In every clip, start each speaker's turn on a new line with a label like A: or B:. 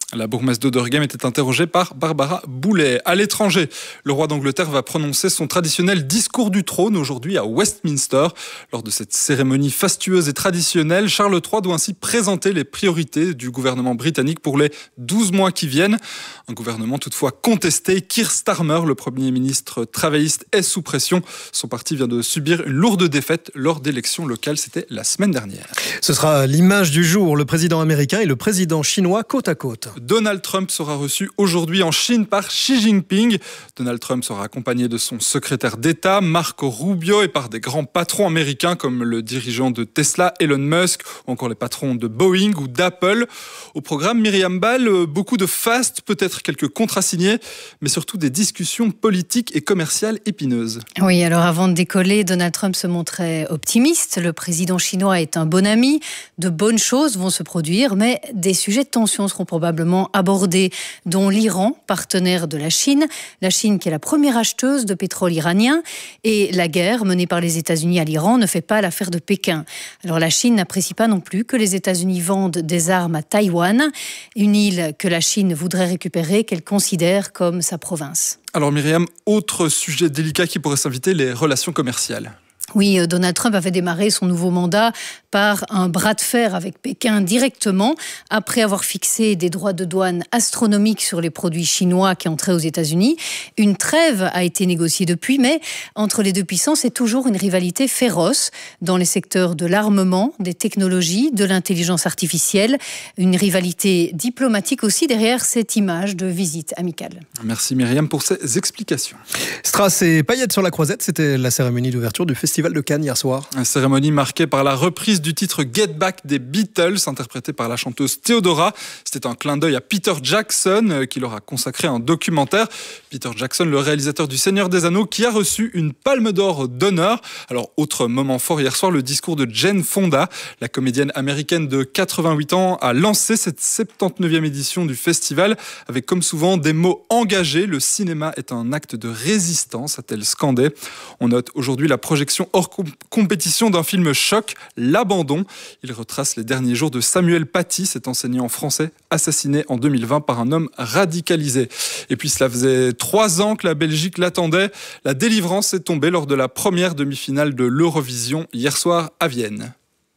A: La bourgmestre d'Oderghem était interrogée par Barbara Boulet. À l'étranger, le roi d'Angleterre va prononcer son traditionnel discours du trône aujourd'hui à Westminster. Lors de cette cérémonie fastueuse et traditionnelle, Charles III doit ainsi présenter les priorités du gouvernement britannique pour les 12 mois qui viennent. Un gouvernement toutefois contesté. Keir Starmer, le Premier ministre travailliste, est sous pression. Son parti vient de subir une lourde défaite lors d'élections locales. C'était la semaine dernière.
B: Ce sera l'image du jour. Le président américain et le président chinois côte à côte.
A: Donald Trump sera reçu aujourd'hui en Chine par Xi Jinping. Donald Trump sera accompagné de son secrétaire d'État, Marco Rubio, et par des grands patrons américains comme le dirigeant de Tesla, Elon Musk, ou encore les patrons de Boeing ou d'Apple. Au programme, Myriam Ball, beaucoup de faste, peut-être quelques contrats signés, mais surtout des discussions politiques et commerciales épineuses.
C: Oui, alors avant de décoller, Donald Trump se montrait optimiste. Le président chinois est un bon ami. De bonnes choses vont se produire, mais des sujets de tension seront probablement abordés, dont l'Iran, partenaire de la Chine qui est la première acheteuse de pétrole iranien, et la guerre menée par les États-Unis à l'Iran ne fait pas l'affaire de Pékin. Alors la Chine n'apprécie pas non plus que les États-Unis vendent des armes à Taïwan, une île que la Chine voudrait récupérer, qu'elle considère comme sa province.
A: Alors Myriam, autre sujet délicat qui pourrait s'inviter, les relations commerciales.
C: Oui, Donald Trump avait démarré son nouveau mandat par un bras de fer avec Pékin directement, après avoir fixé des droits de douane astronomiques sur les produits chinois qui entraient aux États-Unis. Une trêve a été négociée depuis, mais entre les deux puissances, c'est toujours une rivalité féroce dans les secteurs de l'armement, des technologies, de l'intelligence artificielle. Une rivalité diplomatique aussi derrière cette image de visite amicale.
A: Merci Myriam pour ces explications.
B: Strass et paillettes sur la croisette, c'était la cérémonie d'ouverture du Festival de Cannes hier soir.
A: Une cérémonie marquée par la reprise du titre Get Back des Beatles, interprété par la chanteuse Theodora. C'était un clin d'œil à Peter Jackson, qui leur a consacré un documentaire. Peter Jackson, le réalisateur du Seigneur des Anneaux, qui a reçu une palme d'or d'honneur. Alors, autre moment fort hier soir, le discours de Jane Fonda. La comédienne américaine de 88 ans a lancé cette 79e édition du festival, avec comme souvent des mots engagés. Le cinéma est un acte de résistance, a-t-elle scandé. On note aujourd'hui la projection hors compétition d'un film choc, L'Abandon. Il retrace les derniers jours de Samuel Paty, cet enseignant français assassiné en 2020 par un homme radicalisé. Et puis cela faisait 3 ans que la Belgique l'attendait. La délivrance est tombée lors de la première demi-finale de l'Eurovision hier soir à Vienne.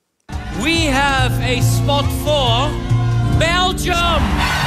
D: We have a spot for Belgium.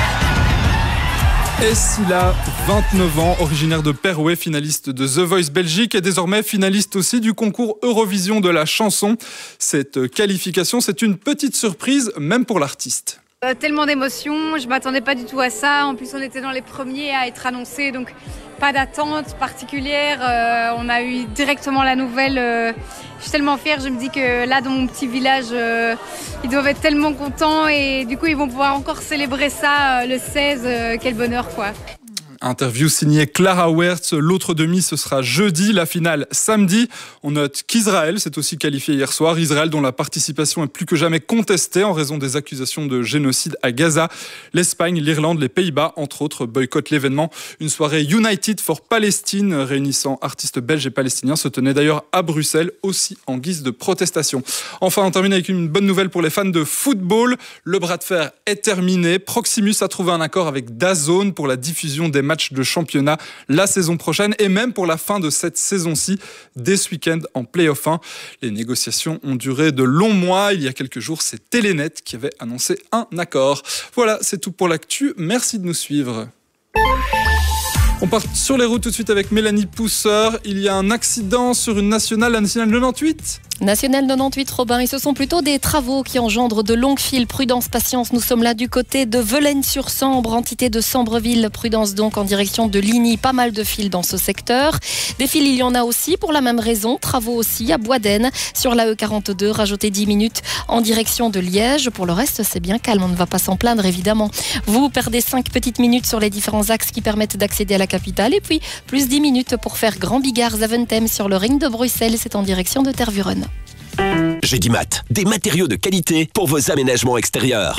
A: Essila, 29 ans, originaire de Perouet, finaliste de The Voice Belgique et désormais finaliste aussi du concours Eurovision de la chanson. Cette qualification, c'est une petite surprise, même pour l'artiste.
E: Tellement d'émotions, je m'attendais pas du tout à ça. En plus, on était dans les premiers à être annoncés, donc pas d'attente particulière. On a eu directement la nouvelle. Je suis tellement fière, je me dis que là, dans mon petit village, ils doivent être tellement contents et du coup, ils vont pouvoir encore célébrer ça le 16. Quel bonheur, quoi.
A: Interview signée Clara Wertz. L'autre demi, ce sera jeudi, la finale samedi. On note qu'Israël s'est aussi qualifié hier soir. Israël dont la participation est plus que jamais contestée en raison des accusations de génocide à Gaza. L'Espagne, l'Irlande, les Pays-Bas, entre autres, boycottent l'événement. Une soirée United for Palestine réunissant artistes belges et palestiniens se tenait d'ailleurs à Bruxelles, aussi en guise de protestation. Enfin, on termine avec une bonne nouvelle pour les fans de football. Le bras de fer est terminé. Proximus a trouvé un accord avec DAZN pour la diffusion des matchs de championnat la saison prochaine et même pour la fin de cette saison-ci, dès ce week-end en play-off 1. Les négociations ont duré de longs mois. Il y a quelques jours, c'est Telenet qui avait annoncé un accord. Voilà, c'est tout pour l'actu. Merci de nous suivre. On part sur les routes tout de suite avec Mélanie Pousseur. Il y a un accident sur une nationale, la nationale 98.
F: National 98, Robin, et ce sont plutôt des travaux qui engendrent de longues files. Prudence, patience, nous sommes là du côté de Velaines-sur-Sambre, entité de Sambreville. Prudence donc en direction de Ligny, pas mal de files dans ce secteur. Des files, il y en a aussi pour la même raison. Travaux aussi à Boisdaine, sur la E42, rajoutez 10 minutes en direction de Liège. Pour le reste, c'est bien calme, on ne va pas s'en plaindre évidemment. Vous perdez 5 petites minutes sur les différents axes qui permettent d'accéder à la capitale. Et puis, plus 10 minutes pour faire Grand Bigard Zaventem sur le ring de Bruxelles. C'est en direction de Tervuren.
G: Gédimat, des matériaux de qualité pour vos aménagements extérieurs.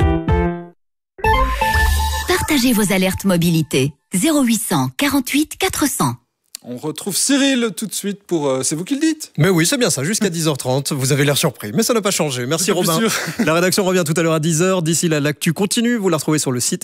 H: Partagez vos alertes mobilité. 0800 48 400.
A: On retrouve Cyril tout de suite pour... c'est vous qui le dites ?
B: Mais oui, c'est bien ça, jusqu'à 10h30. Vous avez l'air surpris, mais ça n'a pas changé. Merci Robin. La rédaction revient tout à l'heure à 10h. D'ici là, l'actu continue. Vous la retrouvez sur le site